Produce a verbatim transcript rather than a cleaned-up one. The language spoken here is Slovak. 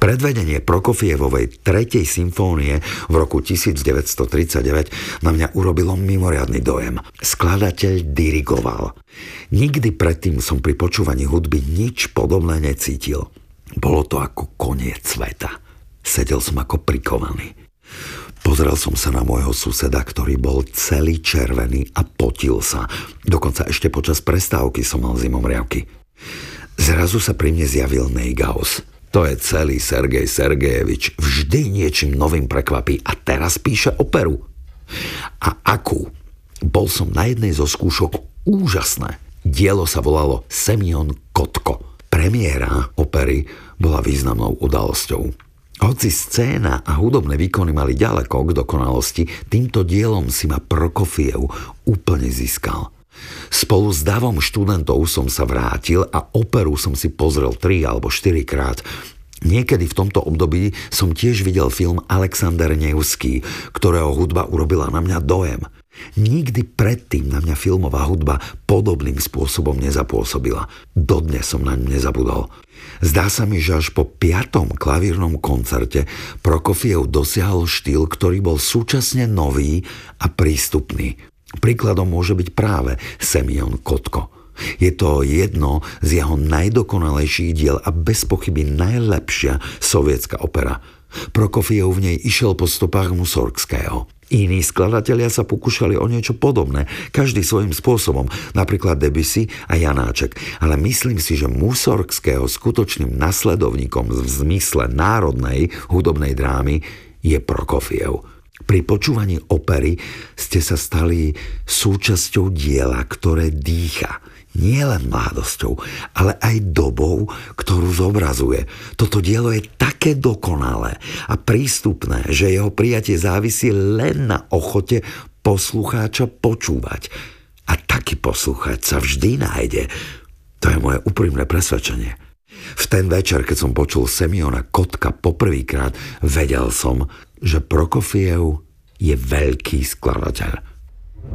Predvedenie Prokofievovej tretej symfónie v roku devätnásťtridsaťdeväť na mňa urobilo mimoriadny dojem. Skladateľ dirigoval. Nikdy predtým som pri počúvaní hudby nič podobné necítil. Bolo to ako koniec sveta. Sedel som ako prikovaný. Pozrel som sa na môjho suseda, ktorý bol celý červený a potil sa. Dokonca ešte počas prestávky som mal zimomriavky. Zrazu sa pri mne zjavil Neugaus. To je celý Sergej Sergejevič. Vždy niečím novým prekvapí a teraz píše operu. A akú? Bol som na jednej zo skúšok úžasné. Dielo sa volalo Semjon Kotko. Premiéra opery bola významnou udalosťou. Hoci scéna a hudobné výkony mali ďaleko k dokonalosti, týmto dielom si ma Prokofiev úplne získal. Spolu s davom študentov som sa vrátil a operu som si pozrel tri alebo štyri krát. Niekedy v tomto období som tiež videl film Alexander Nevský, ktorého hudba urobila na mňa dojem. Nikdy predtým na mňa filmová hudba podobným spôsobom nezapôsobila. Dodnes som na ňu nezabudol. Zdá sa mi, že až po piatom klavírnom koncerte Prokofiev dosiahol štýl, ktorý bol súčasne nový a prístupný. Príkladom môže byť práve Semjon Kotko. Je to jedno z jeho najdokonalejších diel a bez pochyby najlepšia sovietská opera. Prokofiev v nej išiel po stopách Musorgského. Iní skladatelia sa pokúšali o niečo podobné, každý svojím spôsobom, napríklad Debussy a Janáček. Ale myslím si, že Musorgského skutočným nasledovníkom v zmysle národnej hudobnej drámy je Prokofiev. Pri počúvaní opery ste sa stali súčasťou diela, ktoré dýcha. Nie len mladosťou, ale aj dobou, ktorú zobrazuje. Toto dielo je také dokonalé a prístupné, že jeho prijatie závisí len na ochote poslucháča počúvať. A taký poslucháč sa vždy nájde. To je moje úprimné presvedčenie. V ten večer, keď som počul Semjona Kotka poprvýkrát, vedel som, že Prokofiev je veľký skladateľ.